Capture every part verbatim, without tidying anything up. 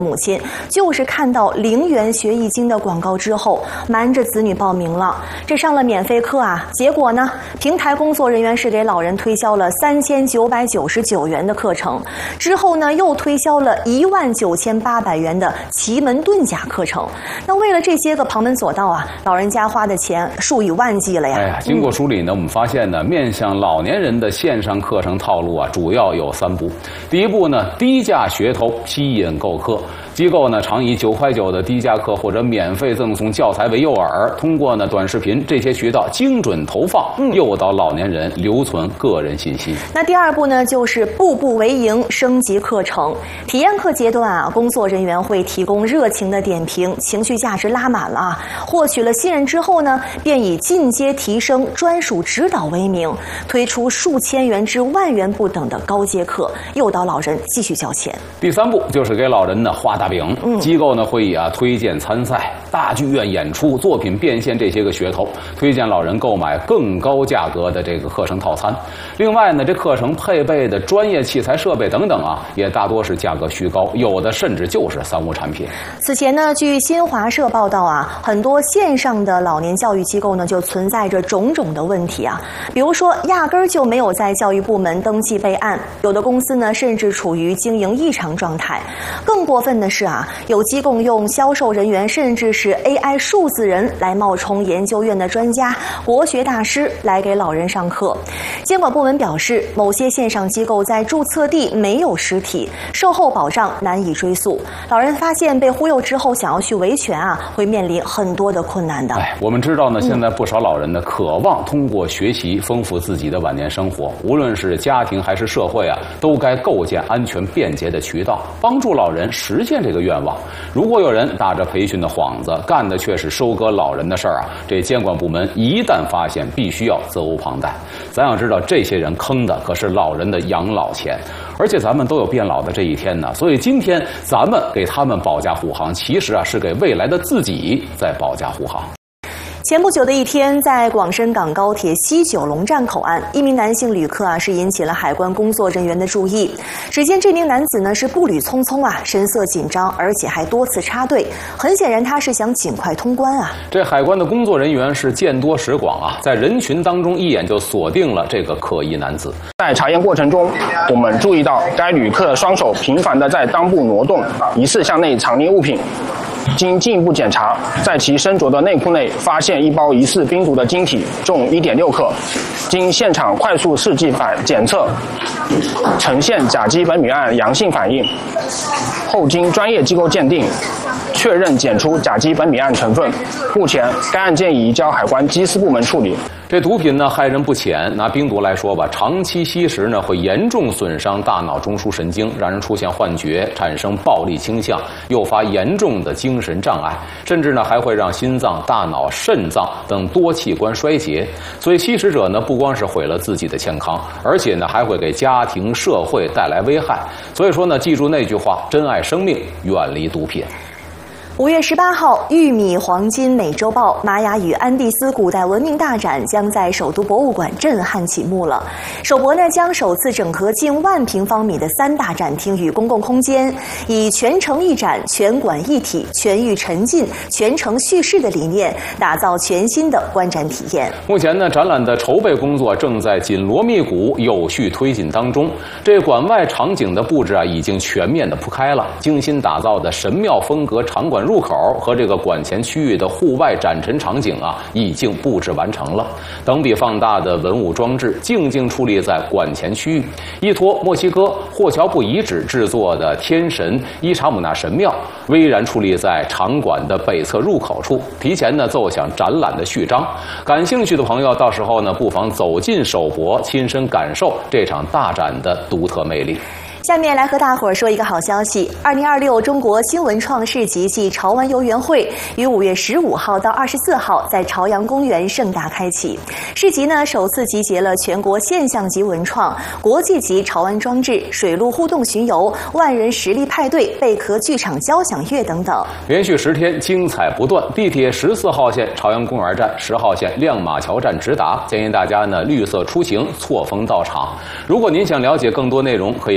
母亲就是看到零元学易经的广告之后，瞒着子女报名了。这上了免费课啊，结果呢，平台工作人员是给老人推销了三千九百九十九元的课程，之后呢又推销了一万九千八百元的奇门遁甲课程。那为了这些个旁门左道啊，老人家花的钱数以万计了呀。 哎呀，经过梳理呢，嗯、我们发现呢，面向老年人的线上课程套路啊，主要有三步。第一步呢，低价噱头吸引购课。机构呢常以九块九的低价课或者免费赠送教材为诱饵，通过呢短视频这些渠道精准投放，诱导老年人留存个人信息。 那第二步呢，就是步步为营，升级课程。体验课阶段啊，工作人员会提供热情的点评，情绪价值拉满了，获取了信任之后呢，便以进阶提升、专属指导为名，推出数千元至万元不等的高阶课，诱导老人继续交钱。 第三步就是给老人呢画大饼，嗯、机构呢会以啊推荐参赛、大剧院演出、作品变现这些个噱头，推荐老人购买更高价格的这个课程套餐。另外呢，这课程配备的专业器材设备等等啊，也大多是价格虚高，有的甚至就是三无产品。 此前呢，据新华社报道啊，很多线上的老年教育机构呢就存在着种种的问题啊，比如说压根儿就没有在教育部门登记备案，有的公司呢甚至处于经营异常状态。更过分的是啊，有机构用销售人员甚至是 A I 数字人来冒充研究院的专家、国学大师来给老人上课。监管部门表示，某些线上机构在注册地没有实体，售后保障难以追溯。老人发现被忽悠之后，想要去维权啊，会面临很多的困难的。 哎，我们知道呢，现在不少老人呢，渴望通过学习丰富自己的晚年生活，无论是家庭还是社会啊，都该构建安全便捷的渠道，帮助老人实现这个愿望。如果有人打着培训的幌子，干的却是收割老人的事儿啊，这监管部门一旦发现，必须要责无旁贷。咱要知道，这些人坑的可是老人的养老钱，而且咱们都有变老的这一天呢。所以今天咱们给他们保驾护航，其实啊是给未来的自己在保驾护航。 前不久的一天，在广深港高铁西九龙站口岸，一名男性旅客啊是引起了海关工作人员的注意。只见这名男子呢是步履匆匆啊，神色紧张，而且还多次插队。很显然，他是想尽快通关啊。 这海关的工作人员是见多识广啊，在人群当中一眼就锁定了这个可疑男子。 在查验过程中，我们注意到该旅客的双手频繁地在裆部挪动，疑似向内藏匿物品。经进一步检查，在其身着的内裤内发现一包疑似冰毒的晶体，重一点六克。经现场快速试剂反检测，呈现甲基苯丙胺阳性反应。后经专业机构鉴定，确认检出甲基苯丙胺成分。目前，该案件已移交海关缉私部门处理。 这毒品呢害人不浅，拿冰毒来说吧，长期吸食呢会严重损伤大脑中枢神经，让人出现幻觉，产生暴力倾向，诱发严重的精神障碍，甚至呢还会让心脏、大脑、肾脏等多器官衰竭。所以吸食者呢不光是毁了自己的健康，而且呢还会给家庭、社会带来危害。所以说呢，记住那句话：珍爱生命，远离毒品。 五月十八号，玉米黄金美洲豹玛雅与安第斯古代文明大展将在首都博物馆震撼启幕了。首博呢将首次整合近万平方米的三大展厅与公共空间，以全程一展、全馆一体、全域沉浸、全程叙事的理念，打造全新的观展体验。 目前呢，展览的筹备工作正在紧锣密鼓、有序推进当中。这馆外场景的布置啊，已经全面的铺开了，精心打造的神庙风格场馆入口和这个馆前区域的户外展陈场景啊，已经布置完成了。等比放大的文物装置静静矗立在馆前区域。依托墨西哥霍乔布遗址制作的天神伊查姆纳神庙，巍然矗立在场馆的北侧入口处，提前呢奏响展览的序章。感兴趣的朋友，到时候呢不妨走进首博，亲身感受这场大展的独特魅力。 下面来和大伙儿说一个好消息：二零二六中国新文创市集暨潮玩游园会于五月十五号到二十四号在朝阳公园盛大开启。市集呢首次集结了全国现象级文创、国际级潮玩装置、水陆互动巡游、万人实力派对、贝壳剧场交响乐等等， 连续十天精彩不断。地铁十四号线朝阳公园站、十号线亮马桥站直达，建议大家呢绿色出行，错峰到场。如果您想了解更多内容，可以关注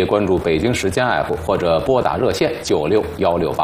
北京时间 app 或者拨打热线九六幺六八。